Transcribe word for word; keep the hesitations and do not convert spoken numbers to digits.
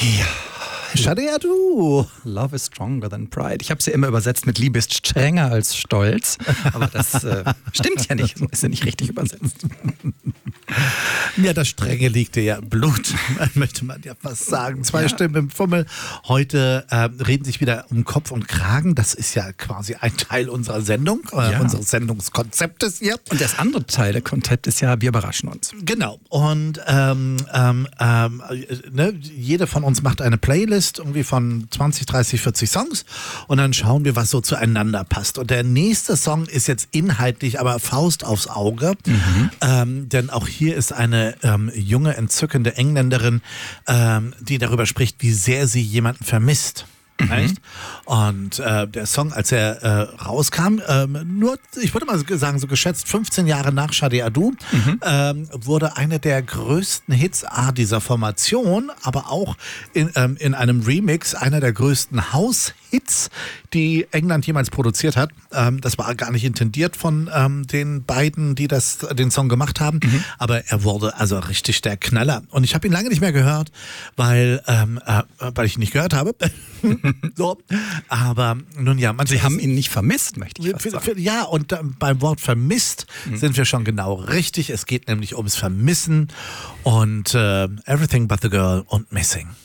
Ja. Schade ja du. Love is stronger than pride. Ich habe sie ja immer übersetzt mit Liebe ist strenger als Stolz. Aber das äh, stimmt ja nicht. Ist ja nicht richtig übersetzt. Ja, das Strenge liegt dir ja im Blut, möchte man ja fast sagen. Zwei ja. Stimmen im Fummel. Heute äh, reden sich wieder um Kopf und Kragen. Das ist ja quasi ein Teil unserer Sendung, äh, ja. unseres Sendungskonzeptes hier. Und das andere Teil der Konzept ist ja, wir überraschen uns. Genau. Und ähm, ähm, ähm, ne, jede von uns macht eine Playlist irgendwie von zwanzig, dreißig, vierzig Songs und dann schauen wir, was so zueinander passt. Und der nächste Song ist jetzt inhaltlich aber Faust aufs Auge, mhm. ähm, denn auch hier ist eine ähm, junge, entzückende Engländerin, ähm, die darüber spricht, wie sehr sie jemanden vermisst. Mhm. Und äh, der Song, als er äh, rauskam, ähm, nur, ich würde mal sagen, so geschätzt fünfzehn Jahre nach Shadi Adu, mhm. ähm, wurde eine der größten Hits A dieser Formation, aber auch in, ähm, in einem Remix einer der größten House-Hits, die England jemals produziert hat. Ähm, das war gar nicht intendiert von ähm, den beiden, die das, den Song gemacht haben, mhm. aber er wurde also richtig der Knaller. Und ich habe ihn lange nicht mehr gehört, weil, ähm, äh, weil ich ihn nicht gehört habe. So, aber nun ja, Sie haben ihn nicht vermisst, möchte ich fast sagen. Ja, und äh, beim Wort vermisst mhm. sind wir schon genau richtig. Es geht nämlich ums Vermissen und äh, Everything but the Girl und Missing.